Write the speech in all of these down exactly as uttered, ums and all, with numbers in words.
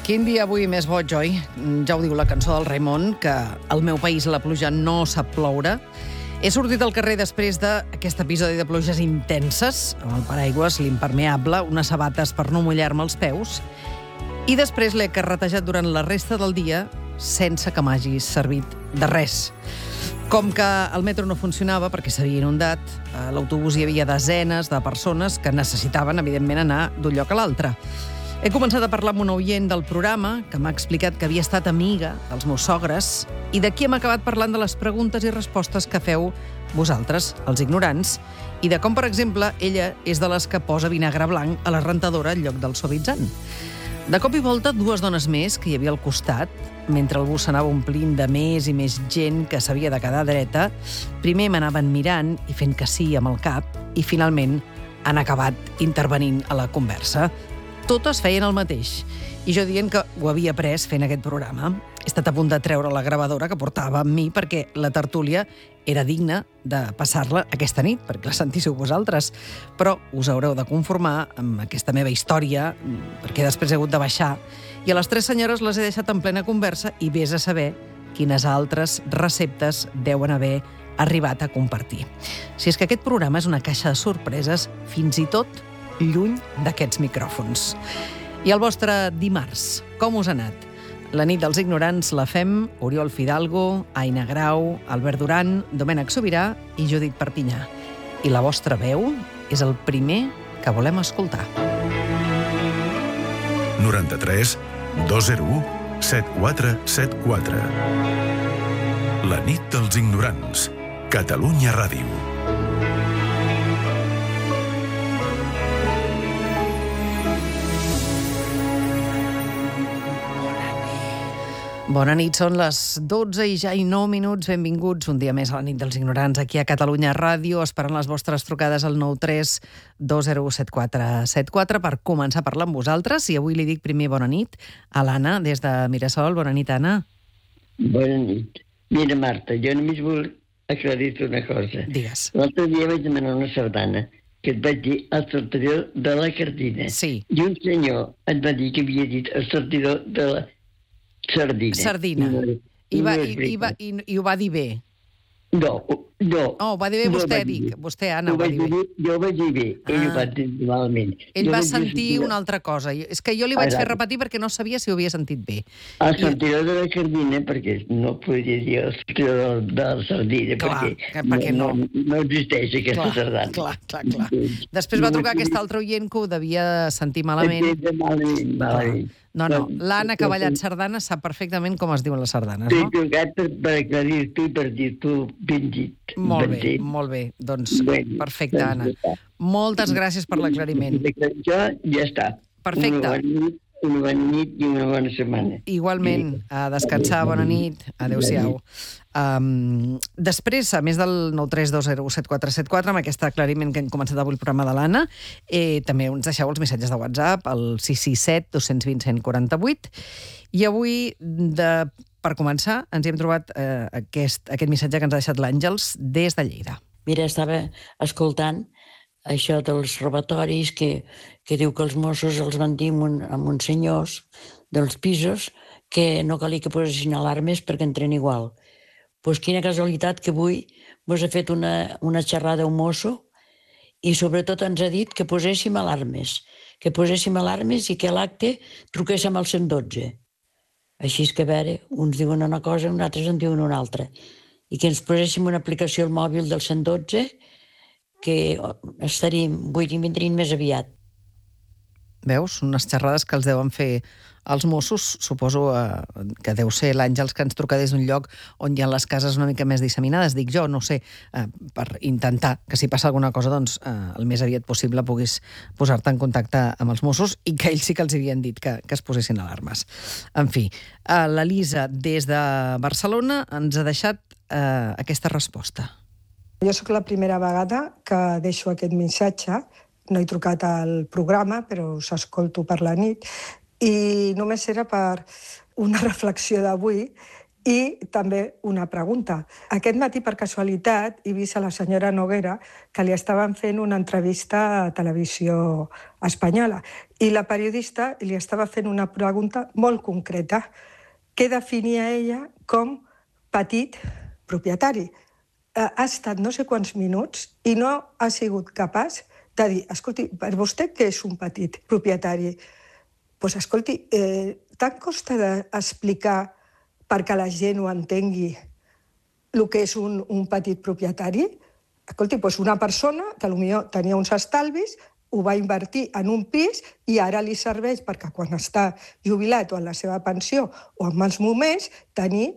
Quin dia avui més boig, oi? Ja ho diu la cançó del Raimon, que al meu país la pluja no sap ploure. He sortit al carrer després d'aquest episodi de pluges intenses, amb el paraigües, l'impermeable, unes sabates per no mullar-me els peus, i després l'he carretejat durant la resta del dia sense que m'hagi servit de res. Com que el metro no funcionava perquè s'havia inundat, a l'autobús hi havia desenes de persones que necessitaven, evidentment, anar d'un lloc a l'altre. He començat a parlar amb un oient del programa que m'ha explicat que havia estat amiga dels meus sogres i d'aquí hem acabat parlant de les preguntes i respostes que feu vosaltres, els ignorants, i de com, per exemple, ella és de les que posa vinagre blanc a la rentadora en lloc del suavitzant. De cop i volta, dues dones més que hi havia al costat, mentre el bus s'anava omplint de més i més gent que s'havia de quedar dreta, primer m'anaven mirant i fent que sí amb el cap i, finalment, han acabat intervenint a la conversa. Totes feien el mateix, i jo dient que ho havia après fent aquest programa. He estat a punt de treure la gravadora que portava amb mi perquè la tertúlia era digna de passar-la aquesta nit, perquè la sentíssiu vosaltres. Però us haureu de conformar amb aquesta meva història, perquè després he hagut de baixar, i a les tres senyores les he deixat en plena conversa i vés a saber quines altres receptes deuen haver arribat a compartir. Si és que aquest programa és una caixa de sorpreses, fins i tot lluny d'aquests micròfons. I el vostre dimarts, com us ha anat? La nit dels ignorants la fem Oriol Fidalgo, Aina Grau, Albert Duran, Domènec Sobirà i Judit Perpinyà. I la vostra veu és el primer que volem escoltar. noranta-tres dos zero u set quatre set quatre. La nit dels ignorants. Catalunya Ràdio. Bona nit, són les dotze i ja i nou minuts. Benvinguts un dia més a la nit dels ignorants aquí a Catalunya Ràdio, esperant les vostres trucades al nou tres dos zero u set quatre set quatre per començar a parlar amb vosaltres. I avui li dic primer bona nit a l'Anna, des de Mirasol. Bona nit, Anna. Bona nit. Mira, Marta, jo només vull aclarir-te una cosa. Digues. L'altre dia vaig demanar una sardana que et vaig dir el sortidor de la Cardina. Sí. I un senyor et va dir que havia dit el sortidor de la Sardina. Sardina. I, va, i, i, va, i, i ho va dir bé. No, no. Oh, ho va dir bé no vostè, va dir dic. bé. Vostè, Anna, ho ho va dir bé. dir, jo ho vaig dir bé. Ell Ah. ho va dir malament. Ell Jo va vaig dir sentir sortidor- una altra cosa. És que jo li vaig Ara. fer repetir perquè no sabia si ho havia sentit bé. El sortidor de la Cardina, perquè no podia dir el sortidor de la Sardina, Clar, perquè, que- perquè no. no, no existeix aquesta Clar, sardana. clar, clar, clar. Després va trucar aquest altre oient que ho devia sentir malament. Malament, malament, malament. No, no, l'Anna que ha ballat sardanes sap perfectament com es diuen les sardanes, T'he no? trucat per, per aclarir-t'ho i per dir-t'ho ben dit. Molt ben bé, dit. molt bé. Doncs Bueno, perfecte, doncs Anna. ja està. Moltes gràcies per l'aclariment. Això ja està. Perfecte. Una bona nit, una bona nit i una bona setmana. Igualment, a descansar, bona nit, adéu-siau. Um, després, a més del nou tres dos zero u set quatre set quatre, amb aquest aclariment que hem començat avui el programa de l'Anna, eh, també ens deixeu els missatges de WhatsApp, el sis sis set dos dos zero cent quaranta vuit, i avui, de, per començar, ens hi hem trobat eh, aquest, aquest missatge que ens ha deixat l'Àngels des de Lleida. Mira, estava escoltant això dels robatoris que, que diu que els Mossos els van dir amb, un, amb uns senyors dels pisos que no calia que posessin alarmes perquè entren igual. Doncs pues quina casualitat que avui vos ha fet una, una xerrada un mosso i sobretot ens ha dit que poséssim alarmes, que poséssim alarmes i que a l'acte truquéssim al cent dotze. Així és que, a veure, uns diuen una cosa i uns altres en diuen una altra. I que ens poséssim una aplicació al mòbil del cent dotze que estaríem, vull dir, vindrien més aviat. Veus? Unes xerrades que els deuen fer els Mossos, suposo eh, que deu ser l'Àngels que ens truca des d'un lloc on hi ha les cases una mica més disseminades, dic jo, no sé, eh, per intentar que si passa alguna cosa, doncs eh, el més aviat possible puguis posar-te en contacte amb els Mossos i que ells sí que els havien dit que, que es posessin alarmes. En fi, eh, l'Elisa des de Barcelona ens ha deixat eh, aquesta resposta. Jo sóc la primera vegada que deixo aquest missatge, no he trucat al programa, però us escolto per la nit, i només era per una reflexió d'avui, I també una pregunta. Aquest matí, per casualitat, he vist a la senyora Noguera que li estaven fent una entrevista a Televisió Espanyola i la periodista li estava fent una pregunta molt concreta. Què definia ella com petit propietari? Ha estat no sé quants minuts i no ha sigut capaç de dir, escolti, per vostè què és un petit propietari? Doncs, escolti, eh, tant costa d'explicar perquè la gent ho entengui el que és un, un petit propietari? Escolti, doncs una persona que potser tenia uns estalvis, ho va invertir en un pis i ara li serveix perquè quan està jubilat o en la seva pensió o en mals moments tenir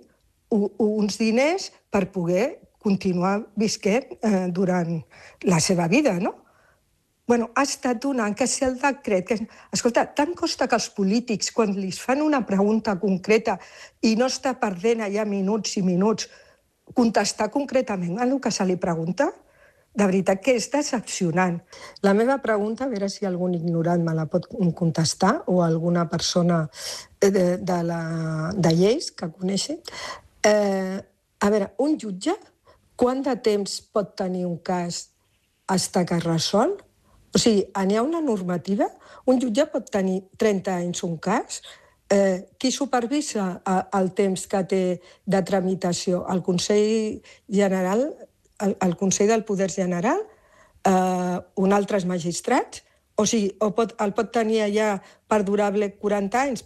uns diners per poder continuar visquent eh, durant la seva vida, no? Bueno, ha estat un any que si el decret... Que... Escolta, tant costa que els polítics, quan li fan una pregunta concreta i no està perdent allà minuts i minuts, contestar concretament el que se li pregunta, de veritat que és decepcionant. La meva pregunta, a veure si algun ignorant me la pot contestar o alguna persona de, de, la, de lleis que coneixi. Eh, a veure, un jutge, quant de temps pot tenir un cas fins que es resol? O sigui, n'hi ha una normativa? Un jutge pot tenir trenta anys un cas? Eh, qui supervisa el temps que té de tramitació? El Consell General, el, el Consell del Poder General? Eh, un altres magistrats? O sigui, o pot, el pot tenir allà perdurable quaranta anys?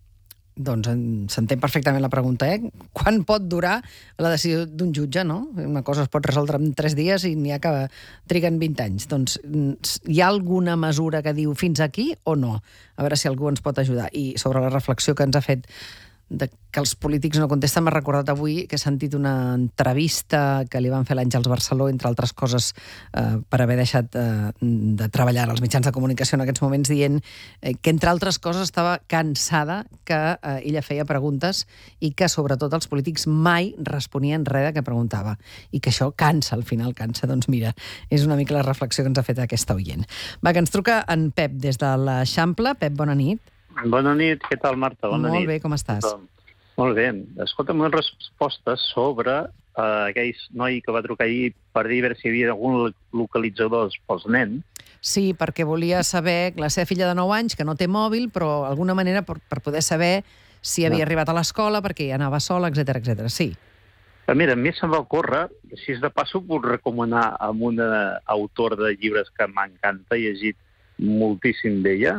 Doncs s'entén perfectament la pregunta, eh? Quan pot durar la decisió d'un jutge, no? Una cosa es pot resoldre en tres dies i n'hi ha que triguen vint anys. Doncs hi ha alguna mesura que diu fins aquí o no? A veure si algú ens pot ajudar. I sobre la reflexió que ens ha fet de que els polítics no contesten, m'ha recordat avui que he sentit una entrevista que li van fer l'Àngels Barceló, entre altres coses, eh, per haver deixat eh, de treballar als mitjans de comunicació en aquests moments, dient eh, que, entre altres coses, estava cansada que eh, ella feia preguntes i que, sobretot, els polítics mai responien res de que preguntava. I que això cansa, al final cansa. Doncs mira, és una mica la reflexió que ens ha fet aquesta oient. Va, que ens truca en Pep des de l'Eixample. Pep, bona nit. Bona nit, què tal, Marta? Bona Molt nit. bé, com estàs? Molt bé. Escolta'm unes respostes sobre eh, aquell noi que va trucar ahir per dir si hi havia algun localitzador pels nens. Sí, perquè volia saber la seva filla de nou anys, que no té mòbil, però alguna manera per, per poder saber si havia no. arribat a l'escola, perquè hi anava sola, etcètera, etcètera. Sí. Però mira, a mi se'm va ocórrer, si és de pas ho puc recomanar a un autor de llibres que m'encanta, he llegit moltíssim d'ella.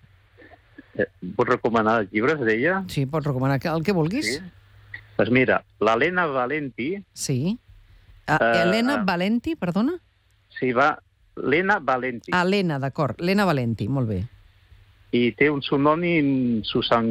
Pots recomanar els llibres d'ella? Sí, pots recomanar el que vulguis. Sí. Doncs mira, l'Helena Valenti... Sí. Uh, Helena uh, Valenti, perdona? Sí, va... Lena Valenti. Ah, Lena, d'acord. Lena Valenti, molt bé. I té un sonònim Susan...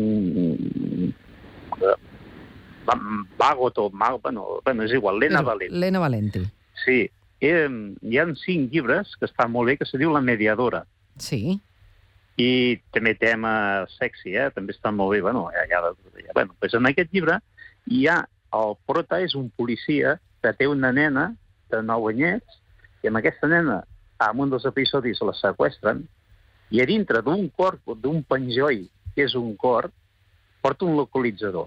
Bagot o Mal... Bueno, bueno, és igual, Lena Valenti. Lena Valenti. Sí. Eh, hi ha cinc llibres que estan molt bé, que se diu La mediadora. Sí. I també tema sexy, eh? També està molt bé. Bueno, ja, ja, ja, bueno, doncs en aquest llibre hi ha... El prota és un policia que té una nena de nou anyets i amb aquesta nena, en un dels episodis, la seqüestren i a dintre d'un cor, d'un penjoll, que és un cor, porta un localitzador.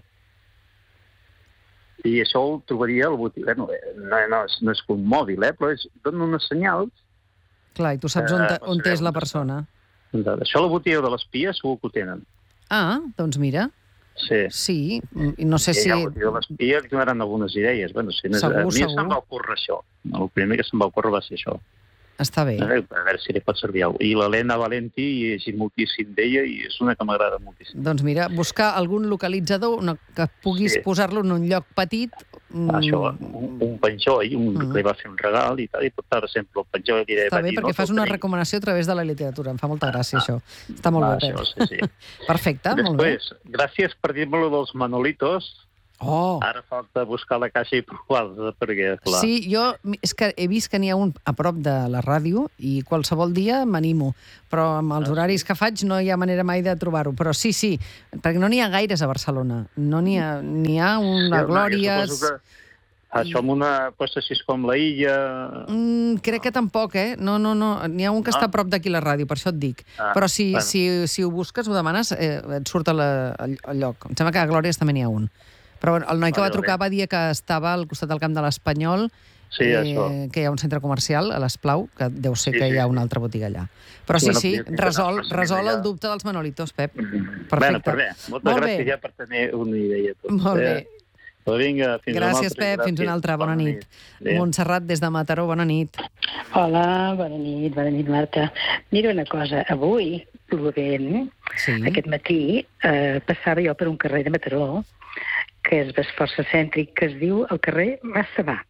I això ho trobaria al botí. Bueno, no, no, és, no és un mòbil, eh? Però és, dona unes senyals... Clar, i tu saps on, on és la persona. Això la botiga de l'espia segur que ho tenen. Ah, doncs mira. Sí. Sí, no sé si... I la botiga de l'espia que tindran algunes idees. Bueno, si no és... Segur, a mi segur. se'm va ocórrer això. El primer que se'm va ocórrer va ser això. Està bé. A veure, a veure si li pot servir alguna cosa. I l'Helena Valenti, he llegit moltíssim d'ella i és una que m'agrada moltíssim. Doncs mira, buscar algun localitzador una, que puguis sí. posar-lo en un lloc petit... Això, un, un penjoll, un, mm. que li va fer un regal i tal, i per exemple, el penjoll li Està bé, dir, perquè no, fas una recomanació a través de la literatura. Em fa molta gràcia, ah, això. Està molt ah, bé, Pep. Això, sí, sí. Perfecte, Després, molt bé. Gràcies per dir-me-lo dels Manolitos. Oh. Ara falta buscar la caixa i provar-los, perquè, clar... Sí, jo és que he vist que n'hi ha un a prop de la ràdio i qualsevol dia m'animo, però amb els horaris que faig no hi ha manera mai de trobar-ho. Però sí, sí, perquè no n'hi ha gaires a Barcelona. No n'hi ha, n'hi ha una sí, Glòries... Que... Això amb una cosa així com la Illa... Mm, crec que tampoc, eh? No, no, no. N'hi ha un que ah. està a prop d'aquí la ràdio, per això et dic. Ah, però si, bueno. si, si ho busques, ho demanes, eh, et surt a la, al lloc. Em sembla que a Glòries també n'hi ha un. Però el noi que Vale, va trucar vale. va dir que estava al costat del camp de l'Espanyol, Sí, això. que hi ha un centre comercial a l'Esplau, que deu ser Sí, que sí, hi ha sí. una altra botiga allà. Però sí, Bueno, sí, jo tinc resol, d'anar resol allà. el dubte dels Manolitos, Pep. Bueno, Perfecte. per res. Moltes Molt gràcies bé. ja per tenir una idea. Tot. Molt bé. Eh? Però vinga, fins una Gràcies, altra. Pep. Fins una altra. Bona nit. Adéu. Montserrat, des de Mataró, bona nit. Hola, bona nit, bona nit, Marta. Mira una cosa, avui, plovent, Sí. aquest matí, eh, passava jo per un carrer de Mataró, que és força cèntric, que es diu el carrer Massavà.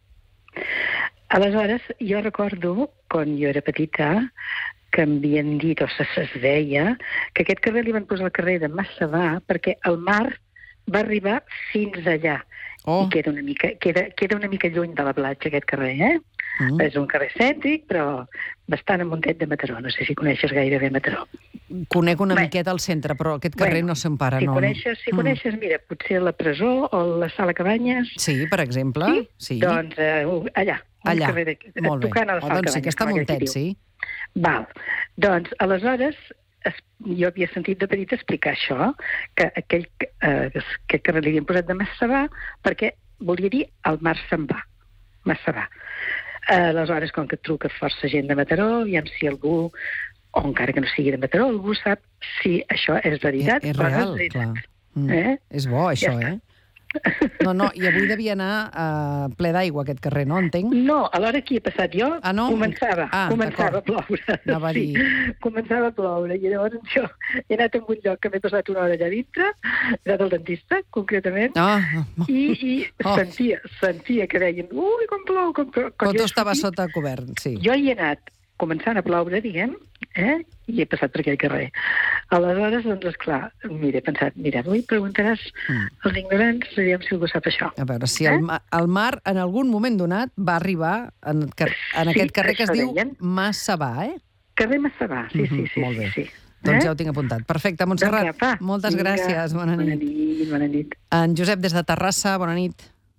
Aleshores, jo recordo, quan jo era petita, que m'havien dit, o se es deia, que aquest carrer li van posar el carrer de Massavà perquè el mar va arribar fins allà. Oh. I queda una mica, queda, queda una mica lluny de la platja, aquest carrer, eh? Mm. És un carrer cèntric, però bastant amuntet de Mataró. No sé si coneixes gairebé Mataró. Conec una Bé. miqueta al centre, però aquest carrer Bueno, no s'empara, Si no. coneixes, si Mm. coneixes, mira, potser la presó o la sala Cabanyes. Sí, per exemple. Sí? Sí. Doncs eh, allà, un Allà. carrer de, Molt bé. tocant a la Oh, sala doncs sí que Cabanyes, està com aquell muntet, diu. sí. Val. Doncs, aleshores, es, jo havia sentit de petita explicar això, que aquell, eh, aquest carrer li havien posat de Massavà perquè volia dir el mar se'n va. Massavà. Eh, aleshores, com que et truca força gent de Mataró, aviam si algú, o encara que no sigui de Mataró, algú sap si això és veritat. És, és o no real, veritat. clar. Mm. Eh? És bo, això, Ja està. eh? No, no, i avui devia anar uh, ple d'aigua, aquest carrer, no? Entenc? No, a l'hora que hi he passat jo, Ah, no? començava, Ah, començava a d'acord. ploure. Anava a Sí, dir. començava a ploure. I llavors jo he anat a un lloc que m'he passat una hora allà dintre, he anat al dentista, concretament, Ah, i, i Oh. sentia, sentia que deien, ui, com plou, com plou. Quan però jo tu he estaves sortit, sota cobert, sí. Jo hi he anat començant a ploure, diguem, eh? I he passat per aquell carrer. Aleshores, doncs, esclar, mira, he pensat, mira, avui preguntaràs Mm. als ignorants, aviam si algú sap això. A veure, si el, Eh? ma- el mar en algun moment donat va arribar en, en Sí, aquest carrer que es això diu deien. Massavà, eh? Carrer Massavà, sí, sí, Mhm, sí. molt bé. Sí, sí. Doncs Eh? ja ho tinc apuntat. Perfecte, Montserrat. Doncs apa, Moltes vinga, gràcies. Bona nit. Bona nit, bona nit. En Josep, des de Terrassa, bona nit.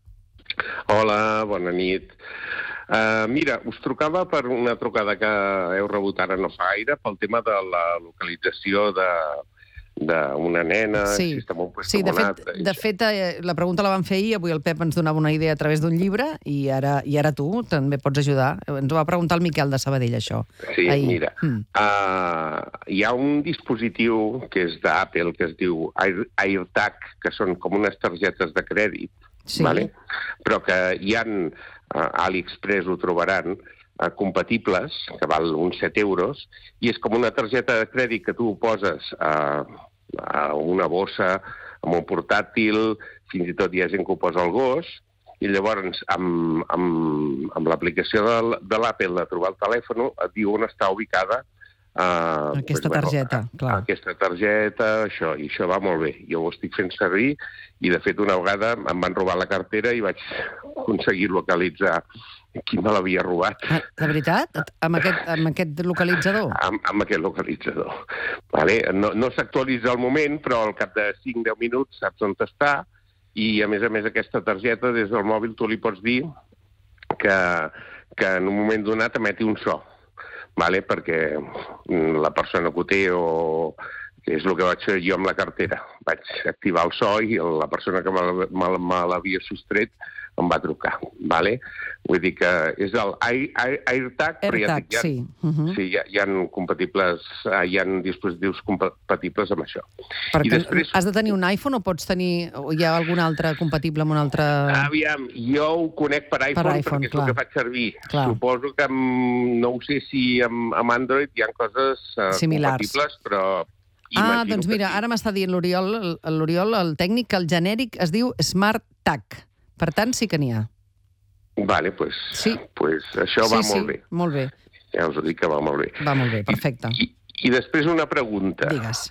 Hola, bona nit. Uh, mira, us trucava per una trucada que heu rebut ara no fa gaire pel tema de la localització de d'una nena, Sí, si està en un lloc sí o de un fet, altre. de fet eh, la pregunta la vam fer ahir, avui el Pep ens donava una idea a través d'un llibre i ara, i ara tu també pots ajudar. Ens ho va preguntar el Miquel de Sabadell, això. Sí, ahir. mira, Mm. uh, hi ha un dispositiu que és d'Apple que es diu Air, AirTag, que són com unes targetes de crèdit, Sí. vale? Però que hi ha, uh, a AliExpress ho trobaran, uh, compatibles, que val uns set euros, i és com una targeta de crèdit que tu poses a, a una bossa, amb un portàtil, fins i tot hi ha gent que ho posa al gos, i llavors amb, amb, amb l'aplicació de, de l'Apple de trobar el telèfon et diu on està ubicada Uh, Aquesta doncs, targeta, bueno, clar. Aquesta targeta, això, i això va molt bé. Jo ho estic fent servir i, de fet, una vegada em van robar la cartera i vaig aconseguir localitzar qui me l'havia robat. Ah, de veritat? Amb aquest, amb aquest localitzador? Amb, amb aquest localitzador. Vale? No, no s'actualitza al moment, però al cap de cinc a deu minuts saps on està i, a més a més, aquesta targeta, des del mòbil, tu li pots dir que, que en un moment donat emeti un so. Vale? Perquè la persona que ho té, o que és el que vaig fer jo amb la cartera, vaig activar el so i la persona que me, me, me l'havia sostret em va trucar. Vale? Vull dir que és el Air, Air, AirTag, però ja, AirTag, dic, ja, sí. Uh -huh. sí, hi ha, hi ha compatibles, hi ha dispositius compatibles amb això. Perquè I després, has de tenir un iPhone o pots tenir... o hi ha algun altre compatible amb un altre... aviam, jo ho conec per iPhone, Per iPhone, perquè és clar. el que faig servir. Clar. Suposo que amb, no ho sé si amb, amb Android hi ha coses uh, Similars. compatibles, però... Ah, imagino doncs que mira, sí. ara m'està dient l'Oriol, el- l'Oriol, el tècnic, que el genèric es diu Smart Tag. Per tant, sí que n'hi ha. Vale, doncs pues, Sí. pues això sí, va sí, molt bé. molt bé. Ja us ho dic que va molt bé. Va molt bé, perfecte. I, i després una pregunta. Digues.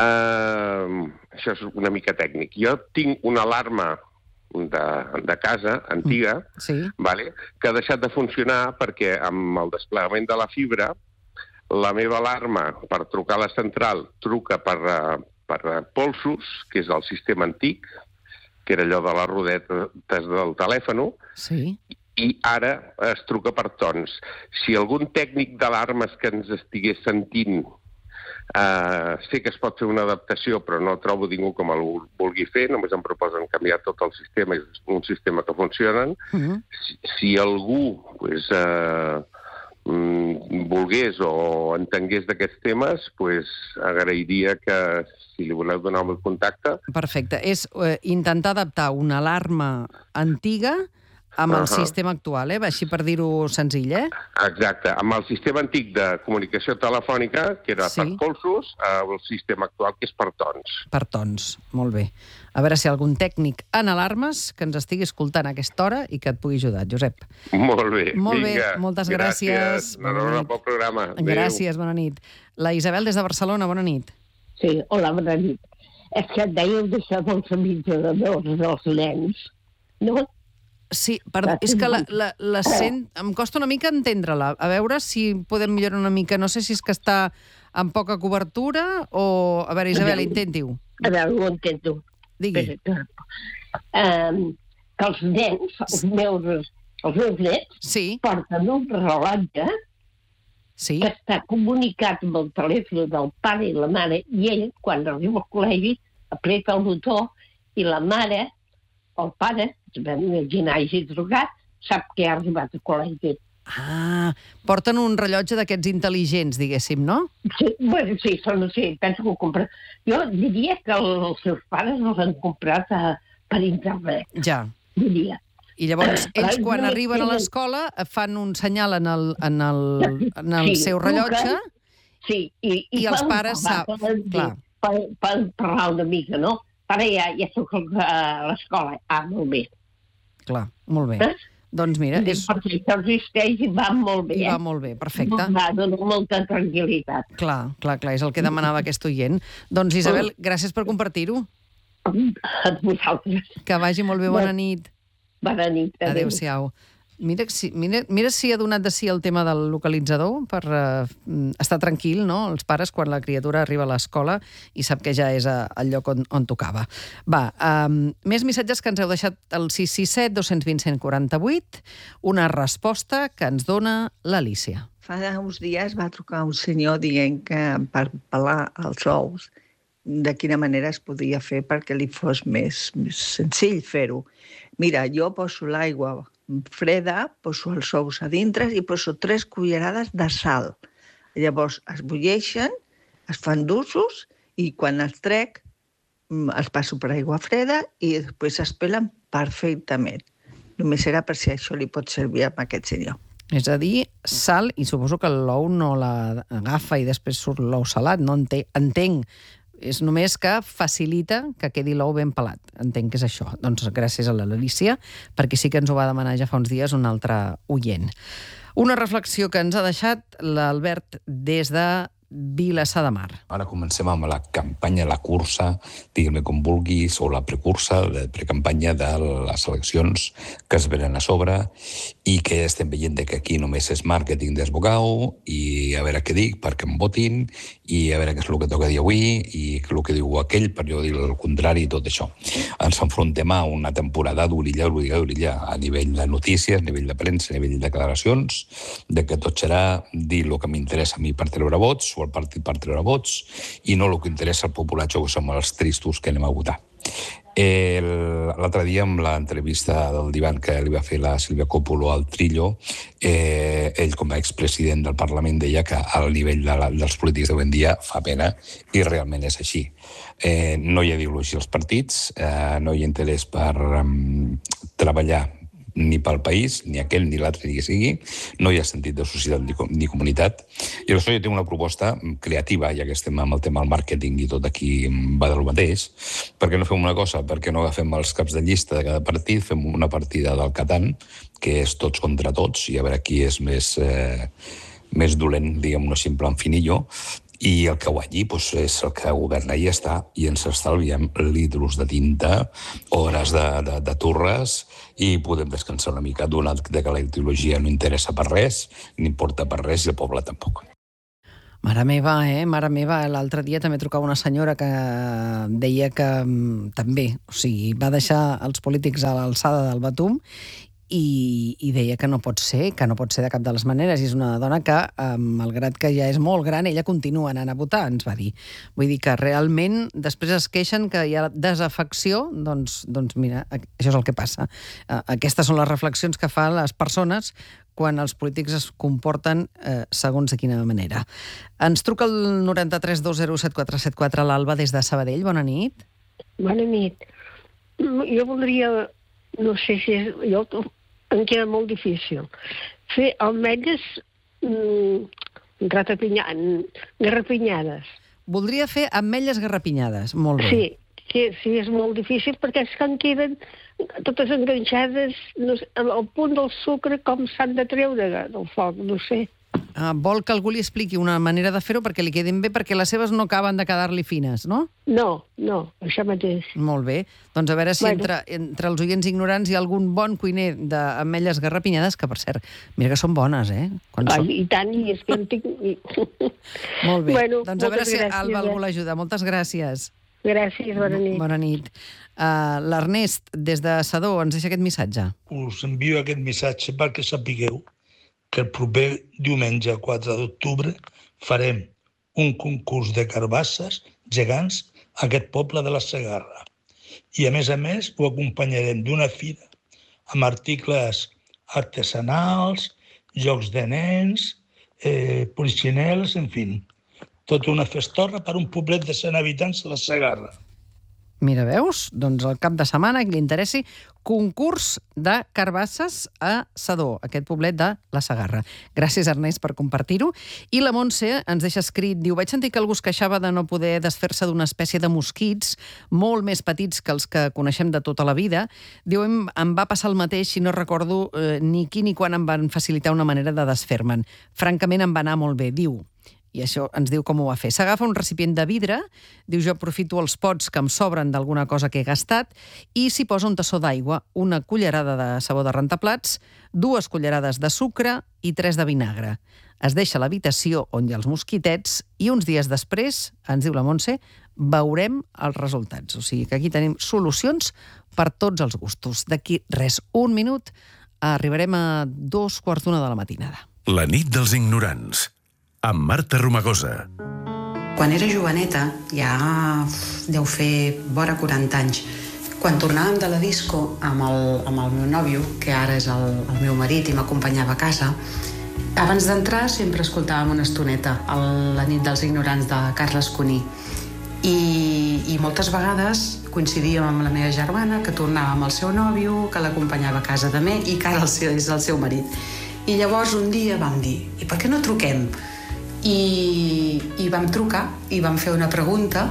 Uh, això és una mica tècnic. Jo tinc una alarma de, de casa antiga, Sí, vale, que ha deixat de funcionar perquè amb el desplegament de la fibra la meva alarma per trucar a la central truca per, uh, per uh, polsos, que és el sistema antic, que era allò de les rodetes del telèfon, sí. i ara es truca per tons. Si algun tècnic d'alarmes que ens estigués sentint Uh, sé que es pot fer una adaptació, però no trobo ningú com el vulgui fer, només em proposen canviar tot el sistema, és un sistema que funciona. Uh-huh. Si, si algú pues, uh, mm, volgués o entengués d'aquests temes, pues, agrairia que, si li voleu donar el meu contacte... Perfecte. És uh, intentar adaptar una alarma antiga amb el uh-huh. sistema actual, eh? Així per dir-ho senzill, eh? Exacte. Amb el sistema antic de comunicació telefònica, que era sí. per polsos, el sistema actual, que és per tons. Per tons. Molt bé. A veure si hi ha algun tècnic en alarmes que ens estigui escoltant a aquesta hora i que et pugui ajudar, Josep. Molt bé. Molt Vinga. bé. Moltes gràcies. Gràcies. Enhorabona pel programa. Adéu. Gràcies. Bona nit. La Isabel des de Barcelona. Bona nit. Sí, hola, bona nit. És que et dèieu d'això dels ambientadors dels nens, no? Sí, perdó, és que la, la, la sent... Em costa una mica entendre-la. A veure si podem millorar una mica. No sé si és que està amb poca cobertura o... A veure, Isabel, intenti-ho. A veure, ho intento. Digui. Um, que els nens, els meus, els meus nets, sí. porten un rellotge sí. que està comunicat amb el telèfon del pare i la mare, i ell, quan arriba al col·legi, apreta el botó i la mare, el pare, es va imaginar hagi drogat, sap que ha arribat al col·legi. Ah, porten un rellotge d'aquests intel·ligents, diguéssim, no? Sí, bueno, sí, són, sí, penso que ho compren. Jo diria que els seus pares els han comprat a, per internet. Ja. Diria. I llavors, ells quan arriben a l'escola fan un senyal en el, en el, en el sí, seu rellotge sí, i, i, i els pares sap, clar. Per, per parlar una mica, no? Ara ja, ja soc a l'escola. Ah, molt bé. Clar, molt bé. Eh? Doncs mira... És... Perquè això existeix i va molt bé. I va molt bé, perfecte. Va donar molta tranquil·litat. Clar, clar, clar, és el que demanava aquest oient. Doncs, Isabel, gràcies per compartir-ho. A vosaltres. Que vagi molt bé, bona nit. Bona nit. Adéu. Adéu-siau. Mira si, mira, mira si ha donat de si el tema del localitzador per uh, estar tranquil, no?, els pares, quan la criatura arriba a l'escola i sap que ja és a, al lloc on, on tocava. Va, um, més missatges que ens heu deixat al sis sis set, dos dos zero, cent quaranta-vuit, una resposta que ens dona l'Alícia. Fa uns dies va trucar un senyor dient que per pelar els ous de quina manera es podia fer perquè li fos més, més senzill fer-ho. Mira, jo poso l'aigua freda, poso els ous a dintre i poso tres cullerades de sal. Llavors es bulleixen, es fan d'usos i quan els trec els passo per aigua freda i després es pelen perfectament. Només era per si això li pot servir a aquest senyor. És a dir, sal, i suposo que l'ou no l'agafa i després surt l'ou salat, no entenc. És només que facilita que quedi l'ou ben pelat. Entenc que és això. Doncs gràcies a l'Alícia, perquè sí que ens ho va demanar ja fa uns dies un altre oient. Una reflexió que ens ha deixat l'Albert des de Vilassar de Mar. Ara comencem amb la campanya, la cursa, diguem-ne com vulguis, o la precursa, la precampanya de les eleccions que es venen a sobre i que estem veient que aquí només és màrqueting desbocau i a veure què dic perquè em votin i a veure què és el que toca dir avui i el que diu aquell per jo dir el contrari i tot això. Ens enfrontem a una temporada d'orilla, orilla, orilla, a nivell de notícies, a nivell de premsa, a nivell de declaracions, de que tot serà dir el que m'interessa a mi per treure vots o el partit per treure vots i no el que interessa al populatge, que som els tristos que anem a votar. L'altre dia, amb l'entrevista del divan que li va fer la Sílvia Coppolo al Trillo, eh, ell, com a expresident del Parlament, deia que al nivell de la, dels polítics d'avui en dia fa pena, i realment és així. Eh, no hi ha ideologia als partits, eh, no hi ha interès per um, treballar ni pel país, ni aquell ni l'altre ni que sigui, no hi ha sentit de societat ni, ni comunitat. I això jo tinc una proposta creativa, ja que estem amb el tema del màrqueting i tot aquí va del mateix, perquè no fem una cosa, perquè no agafem els caps de llista de cada partit, fem una partida del Catan, que és tots contra tots, i a veure qui és més, eh, més dolent, diguem-ho així, en plan finillo, i el que guanyi doncs, és el que governa i ja està, i ens estalviem litros de tinta, hores de, de, de torres, i podem descansar una mica, donat que la ideologia no interessa per res, ni importa per res, i el poble tampoc. Mare meva, eh? Mare meva, l'altre dia també trucava una senyora que deia que també, o sigui, va deixar els polítics a l'alçada del Batum i, i deia que no pot ser, que no pot ser de cap de les maneres. I és una dona que, malgrat que ja és molt gran, ella continua anant a votar, ens va dir. Vull dir que realment després es queixen que hi ha desafecció, doncs, doncs mira, això és el que passa. Aquestes són les reflexions que fan les persones quan els polítics es comporten eh, segons de quina manera. Ens truca el noranta-tres dos zero set quatre set quatre l'Alba des de Sabadell. Bona nit. Bona nit. Jo voldria, no sé si és... Jo, em queda molt difícil. Fer ametlles mm, garrapinyades. Voldria fer ametlles garrapinyades. Molt bé. Sí, sí, sí, és molt difícil perquè és que en queden totes enganxades, no sé, al punt del sucre, com s'han de treure del foc, no sé. Uh, vol que algú li expliqui una manera de fer-ho perquè li quedin bé, perquè les seves no acaben de quedar-li fines, no? No, no, això mateix. Molt bé. Doncs a veure si bueno. entre, entre els oients ignorants hi ha algun bon cuiner d'ametlles garrapinyades, que per cert, mira que són bones, eh? Quan Ai, són... I tant, i és que en tinc... Molt bé. Bueno, doncs a veure si gràcies, Alba algú l'ajuda. Moltes gràcies. Gràcies, bona nit. Bona nit. Uh, L'Ernest, des de Sedó, ens deixa aquest missatge. Us envio aquest missatge perquè sapigueu que el proper diumenge quatre d'octubre farem un concurs de carbasses gegants a aquest poble de la Segarra. I a més a més ho acompanyarem d'una fira amb articles artesanals, jocs de nens, eh, policinels, en fi. Tota una festorra per un poblet de cent habitants de la Segarra. Mira, veus? Doncs el cap de setmana, que li interessi, concurs de carbasses a Sedó, aquest poblet de la Segarra. Gràcies, Ernest, per compartir-ho. I la Montse ens deixa escrit, diu, vaig sentir que algú es queixava de no poder desfer-se d'una espècie de mosquits molt més petits que els que coneixem de tota la vida. Diu, em, em va passar el mateix i no recordo eh, ni qui ni quan em van facilitar una manera de desfer-me'n. Francament, em va anar molt bé, diu. I això ens diu com ho va fer. S'agafa un recipient de vidre, diu jo aprofito els pots que em sobren d'alguna cosa que he gastat i s'hi posa un tassó d'aigua, una cullerada de sabó de rentaplats, dues cullerades de sucre i tres de vinagre. Es deixa a l'habitació on hi ha els mosquitets i uns dies després, ens diu la Montse, veurem els resultats. O sigui que aquí tenim solucions per tots els gustos. D'aquí res, un minut, arribarem a dos quarts d'una de la matinada. La nit dels ignorants, amb Marta Romagosa. Quan era joveneta, ja deu fer vora quaranta anys, quan tornàvem de la disco amb el, amb el meu nòvio, que ara és el, el meu marit i m'acompanyava a casa, abans d'entrar sempre escoltàvem una estoneta, el, la nit dels ignorants de Carles Cuní. I, i moltes vegades coincidíem amb la meva germana, que tornava amb el seu nòvio, que l'acompanyava a casa també i que ara és el seu marit. I llavors un dia vam dir, i per què no truquem? I, i vam trucar i vam fer una pregunta.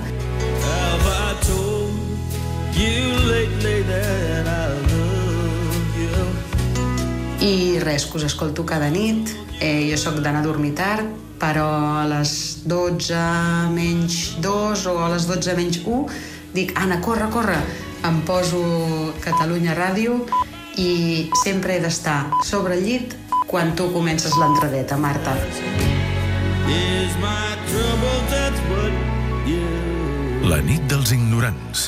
I res, que us escolto cada nit. Eh, jo sóc d'anar a dormir tard, però a les dotze menys dos o a les dotze menys u dic, Anna, corre, corre. Em poso Catalunya Ràdio i sempre he d'estar sobre el llit quan tu comences l'entradeta, Marta. La nit dels ignorants.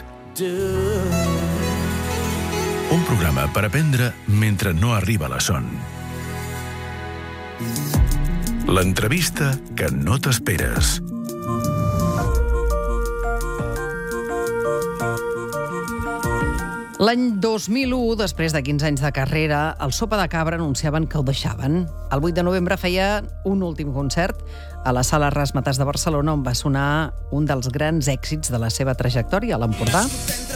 Un programa per aprendre mentre no arriba la son. L'entrevista que no t'esperes. L'any dos mil u, després de quinze anys de carrera, el Sopa de Cabra anunciaven que ho deixaven. El vuit de novembre feia un últim concert a la Sala Razzmatazz de Barcelona, on va sonar un dels grans èxits de la seva trajectòria, a l'Empordà.